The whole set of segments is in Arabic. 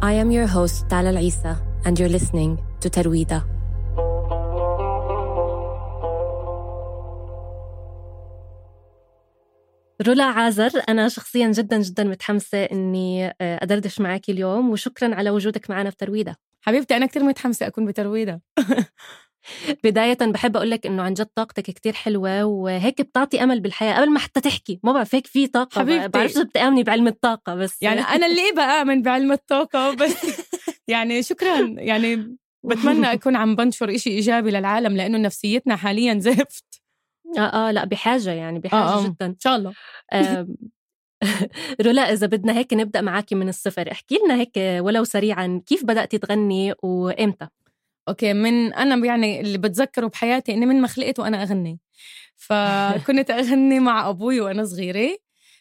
I am your host, Tala Al-Isa, and you're listening to ترويدة. رولا عازر، أنا شخصياً جداً متحمسة إني أدردش معاكي اليوم، وشكراً على وجودك معنا في ترويدة. حبيبتي أنا كتير متحمسة أكون بترويدة. بداية بحب أقولك إنه عن جد طاقتك كتير حلوة، وهيك بتعطي أمل بالحياة قبل ما حتى تحكي. ما بعرف هيك في طاقة، حبيبتي بعرفش بتآمني بعلم الطاقة بس يعني أنا اللي بآمن بعلم الطاقة بس يعني شكراً. يعني بتمنى أكون عم بنشر إشي إيجابي للعالم، لأنه نفسيتنا حالياً زفت. لا بحاجة، يعني بحاجة جداً إن شاء الله. رولا، إذا بدنا هيك نبدأ معاكي من الصفر، احكي لنا هيك ولو سريعاً كيف بدأتي تغني وإمتى؟ أوكي، من أنا يعني اللي بتذكره بحياتي إني من ما خلقت وأنا أغني. فكنت أغني مع أبوي وأنا صغيرة.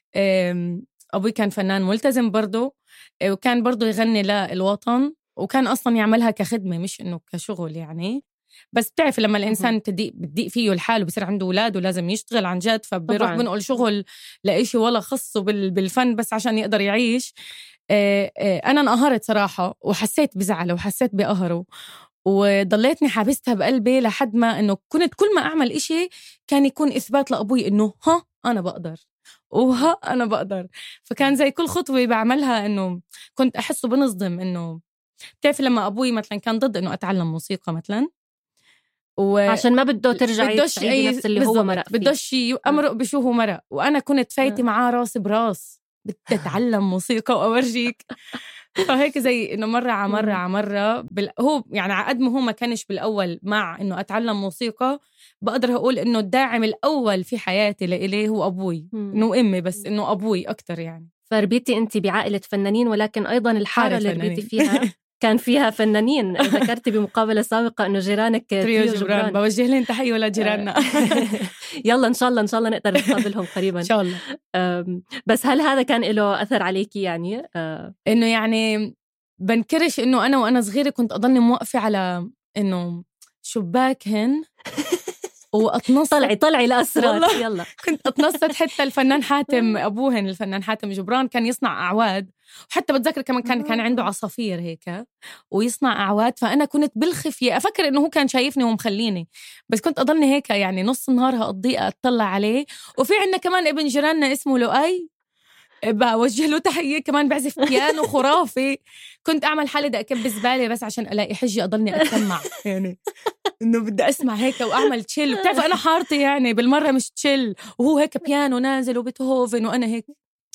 أبوي كان فنان ملتزم برضو، وكان برضو يغني للوطن، وكان أصلا يعملها كخدمة مش إنه كشغل يعني. بس بتعرف لما الإنسان بتضيق فيه الحال وبصير عنده أولاد ولازم يشتغل عن جد، فبيروح بنقل شغل لإشي ولا خصه بالفن بس عشان يقدر يعيش. أنا انقهرت صراحة، وحسيت بزعله وحسيت بقهره، وضليتني حابستها بقلبي لحد ما إنه كنت كل ما أعمل إشي كان يكون إثبات لأبوي إنه أنا بقدر أنا بقدر. فكان زي كل خطوة بعملها إنه كنت أحسه بنصدم. إنه بتعرف لما أبوي مثلا كان ضد إنه أتعلم موسيقى مثلا، عشان ما بده ترجعي تعيدي نفس اللي هو مرق فيه، بدوش أمرق بشو هو مرق، وأنا كنت فايتي معاه راس براس بدي أتعلم موسيقى وأورجيك. فهيك زي إنه مرة على مرة هو يعني عقد ما هو ما كانش بالأول مع إنه أتعلم موسيقى، بقدر أقول إنه الداعم الأول في حياتي لإليه هو أبوي، إنه أمي بس إنه أبوي أكتر يعني. فربيتي أنت بعائلة فنانين، ولكن أيضاً الحارة اللي ربيتي فيها كان فيها فنانين. ذكرتي بمقابلة سابقة إنه جيرانك تريو جبران. بوجه لهم تحية ولا جيراننا. يلا إن شاء الله نقدر نقابلهم قريباً إن شاء الله. بس هل هذا كان له أثر عليكي يعني؟ إنه يعني بنكرش إنه وأنا صغيرة كنت أضلني موقفة على إنه شباكهن وأتنصت. طلعي لأسرار يلا. كنت أتنصت. حتى الفنان حاتم أبوهن، الفنان حاتم جبران، كان يصنع أعواد، وحتى بتذكر كمان كان عنده عصافير هيك ويصنع أعواد. فأنا كنت بالخفية أفكر إنه هو كان شايفني ومخليني، بس كنت أضلني هيك يعني نص النهار هقضيه أطلع عليه. وفي عنا كمان ابن جيراننا اسمه لؤي، بوجه له تحية، كمان بعزف بيانو خرافي. كنت أعمل حالي بدي أكب زبالة بس عشان ألاقي حجة أضلني أتسمع يعني إنه بدي أسمع هيك وأعمل تشيل. بتعرف أنا حارتي يعني بالمرة مش تشيل، وهو هيك بيانو نازل وبيتهوفن وأنا هيك.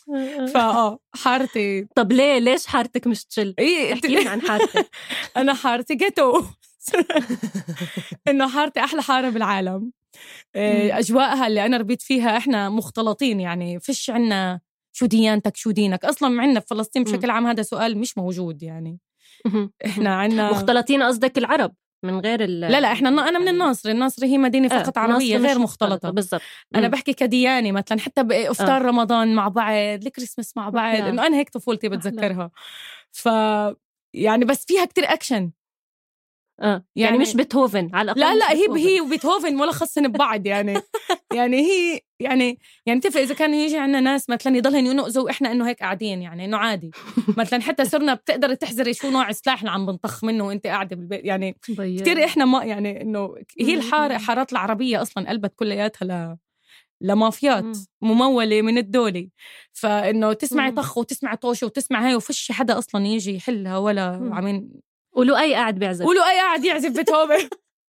حارتي. طب ليش حارتك مش تشيل؟ احكي لنا عن حارتك. أنا حارتي جيتو. إنه حارتي أحلى حارة بالعالم. أجواءها اللي أنا ربيت فيها إحنا مختلطين، يعني فيش عنا شو ديانتك شو دينك. أصلاً عنا في فلسطين بشكل عام هذا سؤال مش موجود يعني. إحنا عنا مختلطين، قصدك العرب من غير لا إحنا أنا من الناصر هي مدينة فقط عربية غير مختلطة. بالضبط. أنا بحكي كديانة مثلاً، حتى بإفطار رمضان مع بعض، الكريسماس مع بعض، إنه أنا هيك طفولتي بتذكرها. يعني بس فيها كتير أكشن. يعني مش بيتهوفن على الأقل. لا هي وبيتهوفن ملخصين ببعض يعني. هي يعني تفرق إذا كانوا يجي عنا ناس مثلا يضلهم ينقزوا وإحنا إنه هيك قاعدين، يعني إنه عادي. مثلا حتى صرنا بتقدر تحذري شو نوع السلاح اللي عم بنطخ منه وإنت قاعدة بالبيت يعني. كتير إحنا ما يعني إنه هي حارات العربية أصلا قلبت كلياتها لمافيات ممولة من الدولة. فإنه تسمعي طخ وتسمعي طوش وتسمع هاي وفش حدا أصلا يجي يحلها ولا عمين. ولؤي قاعد بيعزف، قاعد يعزف بيتهوفن.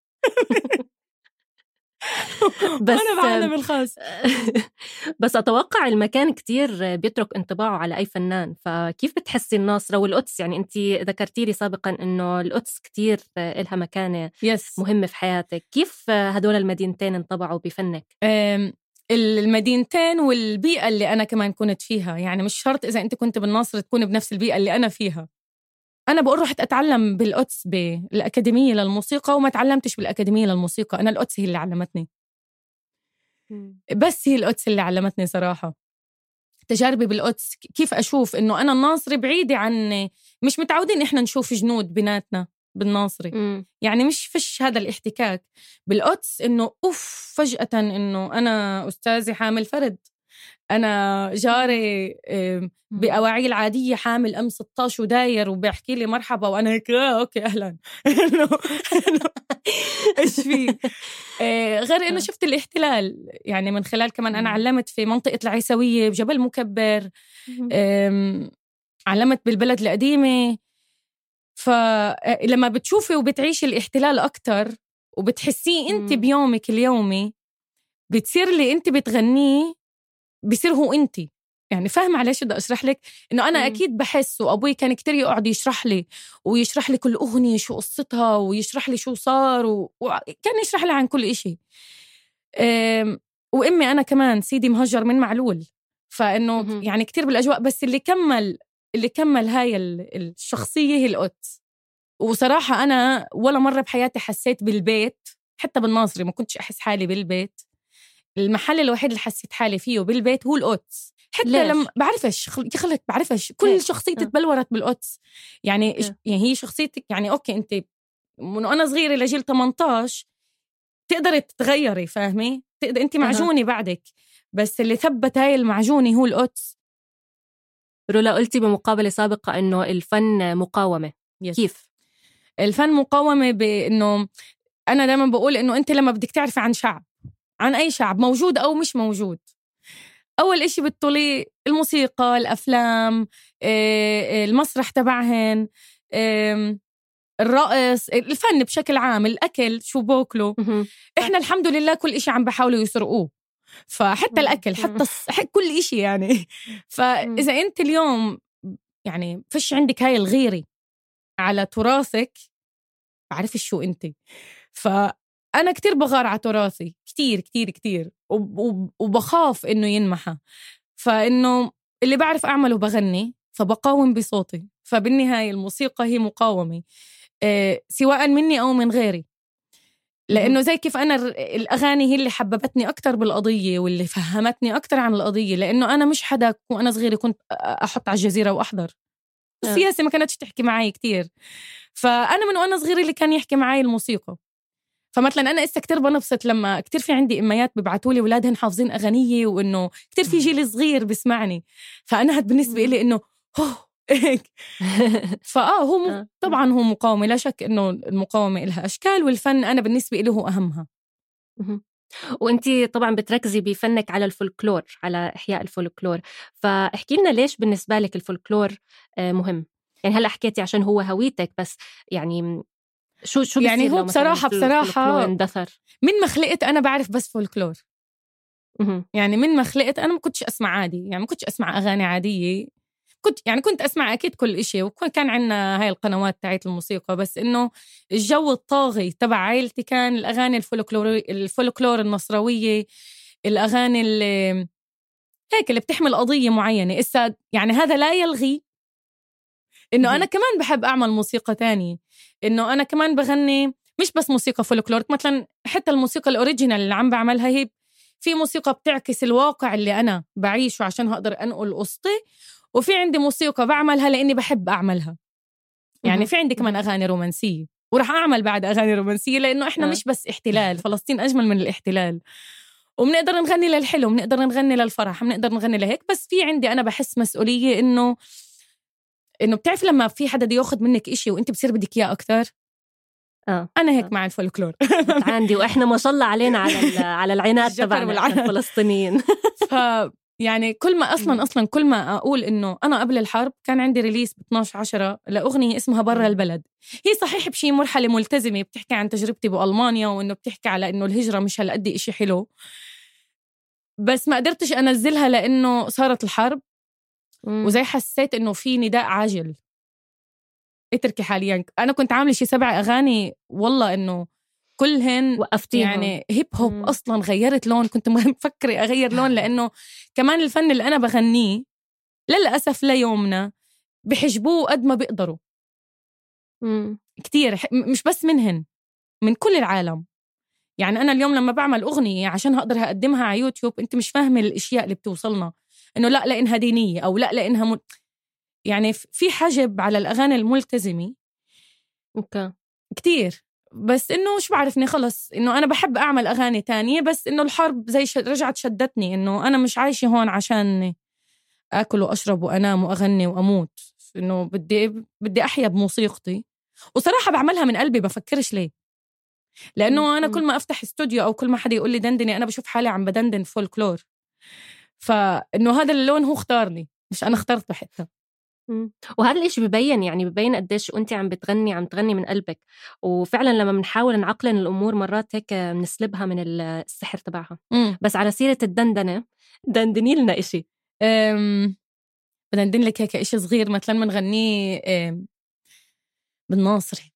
بس أنا بعلم الخاص. بس أتوقع المكان كتير بيترك انطباعه على أي فنان. فكيف بتحسي الناصرة والقدس؟ يعني أنت ذكرتي لي سابقا إنه القدس كتير إلها مكانة مهمة في حياتك. كيف هدول المدينتين انطبعوا بفنك؟ المدينتين والبيئة اللي أنا كمان كنت فيها، يعني مش شرط إذا أنت كنت بالناصر تكون بنفس البيئة اللي أنا فيها. أنا بقول رحت أتعلم بالقدس بالأكاديمية للموسيقى، وما تعلمتش بالأكاديمية للموسيقى. أنا القدس هي اللي علمتني، بس هي القدس اللي علمتني صراحة. تجاربي بالقدس كيف أشوف إنه أنا الناصري بعيدة عن، مش متعودين إحنا نشوف جنود بيناتنا بالناصري. يعني مش فيش هذا الاحتكاك. بالقدس إنه فجأة إنه أنا أستاذي حامل فرد، أنا جاري بأواعي العادية حامل M16 وداير وبيحكي لي مرحبا وأنا هيك أوكي أهلا. إيش فيه؟ غير إنه شفت الاحتلال يعني من خلال كمان أنا علمت في منطقة العيسوية بجبل مكبر، علمت بالبلد القديمة. فلما بتشوفي وبتعيشي الاحتلال أكتر وبتحسيه أنت بيومك اليومي، بتصير اللي أنت بتغنيه بيصير هو أنت. يعني فاهم عليش بدي أشرح لك إنه أنا أكيد بحس، وأبوي كان كتير يقعد يشرح لي ويشرح لي كل أغنية شو قصتها ويشرح لي شو صار وكان يشرح لي عن كل إشي. وإمي أنا كمان سيدي مهجر من معلول، فإنه يعني كتير بالأجواء. بس اللي كمل هاي الشخصية هي القدس. وصراحة أنا ولا مرة بحياتي حسيت بالبيت، حتى بالناصري ما كنتش أحس حالي بالبيت. المحل الوحيد اللي حسيت حالي فيه بالبيت هو القدس. حتى ليش؟ لما بعرفش بعرفش كل شخصيتي تبلورت بالقدس. يعني هي شخصيتك يعني أوكي أنت من أنا صغيرة لجيل 18 تقدري تتغيري، فاهمي؟ أنت معجونة بعدك، بس اللي ثبت هاي المعجونة هو القدس. رولا قلتي بمقابلة سابقة إنه الفن مقاومة. كيف؟ الفن مقاومة بإنه أنا دائما بقول إنه أنت لما بدك تعرفي عن شعب، عن أي شعب موجود أو مش موجود، أول إشي بتطلي الموسيقى، الأفلام، المسرح تبعهن، الرقص، الفن بشكل عام، الأكل شو بوكلو. إحنا الحمد لله كل إشي عم بحاولوا يسرقوه، فحتى الأكل حتى كل إشي يعني. فإذا أنت اليوم يعني فش عندك هاي الغيرة على تراثك، بعرفش شو أنت. فأنا كتير بغار على تراثي، كتير كتير كتير، وبخاف إنه ينمحى. فإنه اللي بعرف أعمله بغني، فبقاوم بصوتي. فبالنهاية الموسيقى هي مقاومة، سواء مني أو من غيري. لأنه زي كيف أنا الأغاني هي اللي حببتني أكتر بالقضية واللي فهمتني أكتر عن القضية. لأنه أنا مش حدا وأنا صغيرة كنت أحط على الجزيرة وأحضر السياسة، ما كانتش تحكي معي كتير. فأنا من وأنا صغيرة اللي كان يحكي معي الموسيقى. فمثلا أنا إسا كتير بنبسط لما كتير في عندي إميات ببعتولي ولادهن حافظين أغنية، وإنه كتير في جيل صغير بسمعني. فأنا هاد بالنسبة إلي إنه هيك. هو طبعا هو مقاومة، لا شك إنه المقاومة إلها أشكال، والفن أنا بالنسبة إلي هو أهمها. وأنتي طبعا بتركزي بفنك على الفولكلور، على إحياء الفولكلور. فاحكي لنا ليش بالنسبة لك الفولكلور مهم؟ يعني هلأ حكيتي عشان هو هويتك، بس يعني شو يعني هو بصراحة اندثر من ما خلقت أنا بعرف بس فولكلور. يعني من ما خلقت أنا ما كنتش أسمع عادي، يعني ما كنتش أسمع أغاني عادية. كنت أسمع أكيد كل إشي، وكان عنا هاي القنوات تاعت الموسيقى. بس إنه الجو الطاغي تبع عائلتي كان الأغاني الفولكلور النصراوية، الأغاني اللي هيك اللي بتحمل قضية معينة. يعني هذا لا يلغي إنه أنا كمان بحب أعمل موسيقى تانية، إنه أنا كمان بغني مش بس موسيقى فولكلور. مثلا حتى الموسيقى الأوريجينال اللي عم بعملها هي في موسيقى بتعكس الواقع اللي أنا بعيشه عشان هقدر أنقل قصتي، وفي عندي موسيقى بعملها لأني بحب أعملها. يعني في عندي كمان أغاني رومانسية، ورح أعمل بعد أغاني رومانسية، لأنه إحنا مش بس احتلال، فلسطين أجمل من الاحتلال، وبنقدر نغني للحلو، بنقدر نغني للفرح، بنقدر نغني لهيك. بس في عندي أنا بحس مسؤولية إنه بتعرف لما في حدا دي ياخد منك إشي وإنت بصير بدك إياه أكتر. أنا هيك مع الفولكلور عندي، وإحنا ما شاء الله علينا على العناد تبعنا الفلسطينيين. يعني كل ما أصلاً كل ما أقول إنه أنا قبل الحرب كان عندي ريليس ب12/10 لأغنية اسمها برا البلد. هي صحيح بشي مرحلة ملتزمة بتحكي عن تجربتي بألمانيا، وإنه بتحكي على إنه الهجرة مش هالقد إشي حلو، بس ما قدرتش أنزلها لأنه صارت الحرب. وزي حسيت إنه في نداء عاجل اتركي حاليا. أنا كنت عاملة شي 7 أغاني والله إنه كلهن وقفتيهم. يعني هيب هوب. أصلاً غيرت لون، كنت مفكرة أغير لون، لأنه كمان الفن اللي أنا بغنيه للأسف ليومنا بحجبوه قد ما بيقدروا كتير، مش بس منهن، من كل العالم. يعني أنا اليوم لما بعمل أغنية عشان هقدر أقدمها على يوتيوب، أنت مش فاهمة الأشياء اللي بتوصلنا، إنه لا لأنها دينية أو لا لأنها يعني في حجب على الأغاني الملتزمة كتير. بس إنه شو بعرفني خلص إنه أنا بحب أعمل أغاني تانية، بس إنه الحرب زي رجعت شدتني إنه أنا مش عايشة هون عشان أكل وأشرب وأنام وأغني وأموت، إنه بدي أحيا بموسيقتي. وصراحة بعملها من قلبي، بفكرش ليه، لأنه أنا كل ما أفتح استوديو أو كل ما حدا يقول لي دندني أنا بشوف حالي عم بدندن فولكلور، فإنه هذا اللون هو اختارني مش أنا اخترته حتى. وهذا الإشي ببين يعني ببين قديش أنت عم تغني من قلبك. وفعلا لما بنحاول نعقلن الأمور مرات هيك بنسلبها من السحر تبعها. بس على سيرة الدندنة، دندني لنا إشي. بدندن لك هيك إشي صغير مثلا بنغنيه بالناصري.